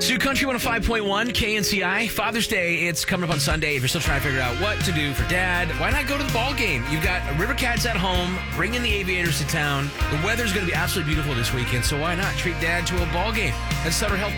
Sioux Country 105.1, KNCI. Father's Day, it's coming up on Sunday. If you're still trying to figure out what to do for Dad, why not go to the ball game? You've got River Cats at home, bring in the Aviators to town. The weather's going to be absolutely beautiful this weekend, so why not treat Dad to a ball game? That's Sutter Health